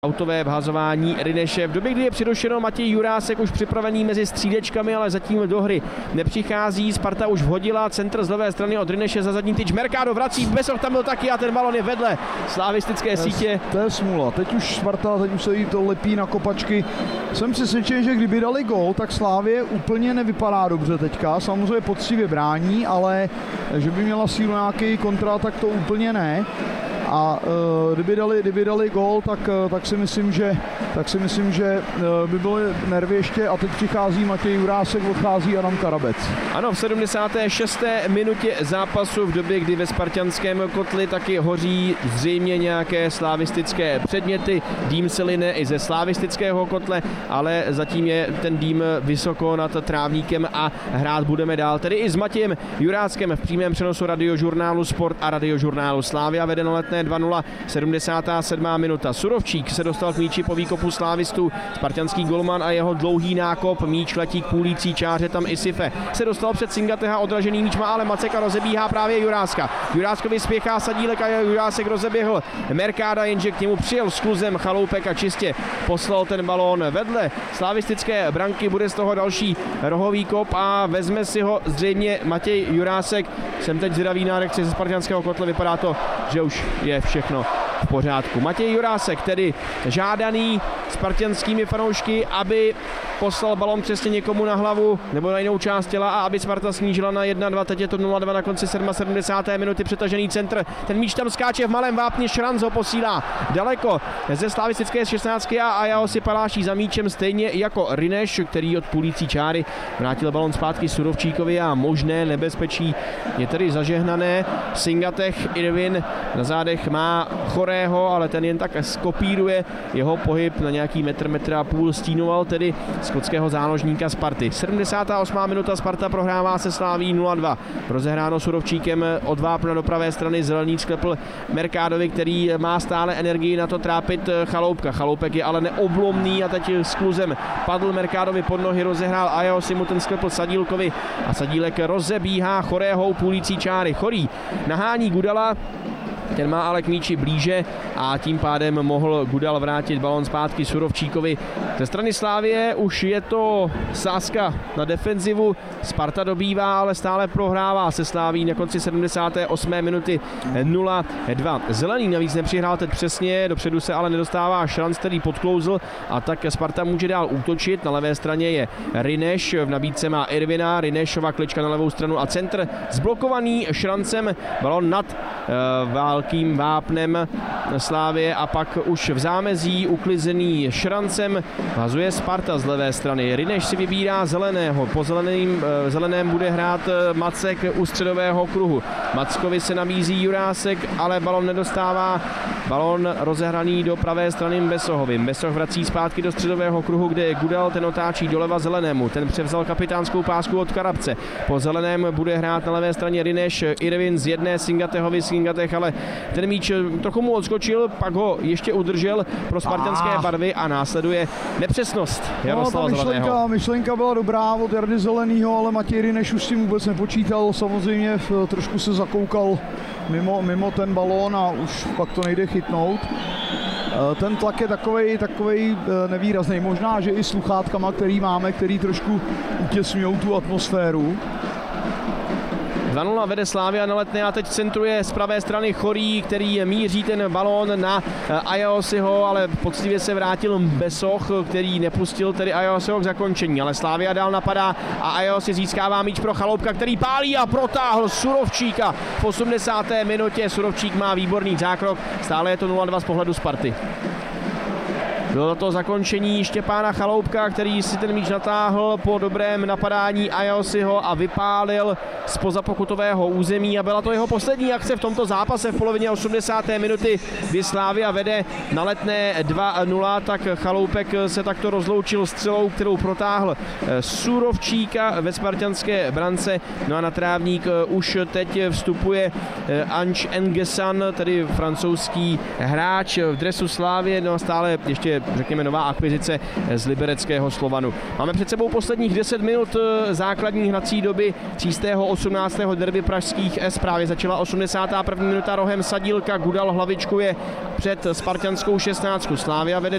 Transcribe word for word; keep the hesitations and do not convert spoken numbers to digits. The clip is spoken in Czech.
Autové vhazování Rineše. V době, kdy je přirušeno, Matěj Jurásek už připravený mezi střídečkami, ale zatím do hry nepřichází. Sparta už vhodila centr z levé strany od Rineše za zadní tyč. Mercado vrací, Besoch tam byl taky a ten balon je vedle slavistické sítě. To je smůla. Teď už Sparta, teď už se jí to lepí na kopačky. Jsem přesvědčen, že kdyby dali gól, tak Slavie úplně nevypadá dobře teďka. Samozřejmě poctivě brání, ale že by měla sílu nějaký kontra, tak to úplně ne. A uh, kdyby dali, kdyby dali gól, tak, uh, tak si myslím, že, tak si myslím, že uh, by byly nervy ještě a teď přichází Matěj Jurásek, odchází Adam Karabec. Ano, v sedmdesáté šesté minutě zápasu, v době, kdy ve spartanském kotli taky hoří zřejmě nějaké slavistické předměty. Dým se line i ze slavistického kotle, ale zatím je ten dým vysoko nad trávníkem a hrát budeme dál. Tedy i s Matějem Juráskem v přímém přenosu radiožurnálu Sport a radiožurnálu Slavia vede na Letné dva nula, sedmdesátá sedmá minuta. Surovčík se dostal k míči po výkopu slávistů. Spartanský golman a jeho dlouhý nákop. Míč letí k půlící čáře, tam Isife se dostal před Singateha, odražený míč má, ale Maceka rozebíhá právě Juráska. Juráskovi spěchá Sadílek a Jurásek rozeběhl Mercada, jenže k němu přijel s kluzem Chaloupek a čistě poslal ten balón vedle slavistické branky. Bude z toho další rohový kop a vezme si ho zřejmě Matěj Jurásek. Jsem teď zvědavý na reakci ze spartanského kotle, vypadá to, že už je všechno v pořádku. Matěj Jurásek tedy žádaný spartanskými fanoušky, aby poslal balon přesně někomu na hlavu nebo na jinou část těla a aby Sparta snížila na jedna dva. Teď je to nula dva na konci sedmdesáté sedmé minuty. Přetažený centr. Ten míč tam skáče v malém vápně. Šranc ho posílá daleko ze slavistické šestnáctky a Ajao si paláší za míčem stejně jako Rineš, který od půlící čáry vrátil balon zpátky Surovčíkovi a možné nebezpečí je tedy zažehnané. Singatech Irvin na zádech má Chorého, ale ten jen tak skopíruje jeho pohyb na nějaký metr, metr a půl. Stínoval tedy skotského záložníka Sparty. sedmdesátá osmá minuta, Sparta prohrává se Slaví nula dva. Rozehráno Surovčíkem od vápna do pravé strany, zelený sklepl Mercadovi, který má stále energii na to trápit Chaloupka. Chaloupek je ale neoblomný a teď s kluzem padl Mercadovi pod nohy, rozehrál Ajao si mu ten sklepl Sadílkovi a Sadílek rozebíhá Chorého půlící čáry. Chorý nahání Gudala, ten má ale k míči blíže a tím pádem mohl Gudal vrátit balon zpátky Surovčíkovi. Ze strany Slávie už je to sázka na defenzivu. Sparta dobývá, ale stále prohrává se Sláví na konci sedmdesáté osmé minuty nula dva. Zelený navíc nepřihrál teď přesně, dopředu se ale nedostává Šranc, který podklouzl a tak Sparta může dál útočit. Na levé straně je Rineš, v nabídce má Irvina, Rinešova klička na levou stranu a centr zblokovaný Šrancem, balon nad uh, velkým vápnem Slávie a pak už v zámezí uklizený Šrancem vazuje Sparta z levé strany. Rineš si vybírá zeleného, po zeleným, zeleném bude hrát Macek u středového kruhu. Mackovi se nabízí Jurásek, ale balon nedostává. Balon rozehraný do pravé strany Besohovi. Besoh vrací zpátky do středového kruhu, kde je Gudal, ten otáčí doleva zelenému. Ten převzal kapitánskou pásku od Karabce. Po zeleném bude hrát na levé straně Rineš, Irvin z jedné Singatehovi, Singatech, ale ten míč trochu mu odskočil, pak ho ještě udržel pro spartanské barvy a následuje nepřesnost Jaroslava no, Zeleného. Myšlenka, myšlenka byla dobrá od Jardy Zelenýho, ale Matěj Rineš už s tím vůbec nepočítal, samozřejmě trošku se zakoukal mimo, mimo ten balón a už pak to nejde chytnout. Ten tlak je takovej, takovej nevýrazný, možná, že i sluchátkama, který máme, který trošku utěsňují tu atmosféru. dva nula vede Slavia na Letné a teď centruje z pravé strany Chorý, který míří ten balón na Ajaosiho, ale poctivě se vrátil Besoch, který nepustil tedy Ajaosiho k zakončení, ale Slavia dál napadá a Ajaosi získává míč pro Chaloupka, který pálí a protáhl Surovčíka v osmdesáté minutě. Surovčík má výborný zákrok, stále je to nula dva z pohledu Sparty. Bylo to zakončení Štěpána Chaloupka, který si ten míč natáhl po dobrém napadání Ajaosiho a vypálil zpoza pokutového území a byla to jeho poslední akce v tomto zápase v polovině osmdesáté minuty, kdy Slavia vede na Letné dva nula, tak Chaloupek se takto rozloučil střelou, kterou protáhl Surovčíka ve spartanské brance. No a na trávník už teď vstupuje Ange Engesan, tedy francouzský hráč v dresu Slavie, no a stále ještě řekněme nová akvizice z libereckého Slovanu. Máme před sebou posledních deset minut základní hrací doby třístého osmnáctého derby pražských S. Právě začala osmdesátá první minuta rohem Sadílka, Gudal hlavičkuje před spartanskou šestnáctku. Slavia vede